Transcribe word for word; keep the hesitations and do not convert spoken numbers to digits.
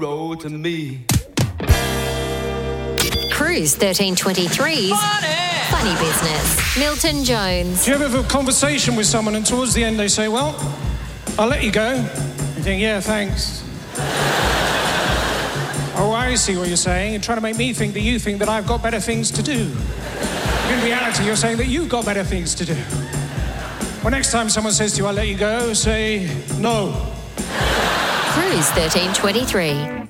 road to me. Cruise thirteen twenty-three's Funny. Funny Business. Milton Jones. Do you ever have a conversation with someone and towards the end they say, well, I'll let you go? You think, yeah, thanks. Oh, I see what you're saying. You're trying to make me think that you think that I've got better things to do. In reality, you're saying that you've got better things to do. Well, next time someone says to you, I'll let you go, say, no. Cruise thirteen twenty-three.